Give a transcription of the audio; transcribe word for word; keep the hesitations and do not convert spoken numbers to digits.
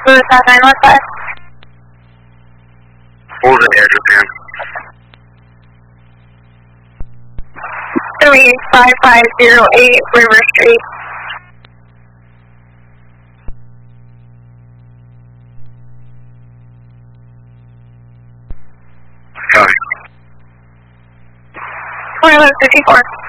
Suicide nine one five. What was the address again? three five five zero eight River Street. Copy. twenty-one fifty-four.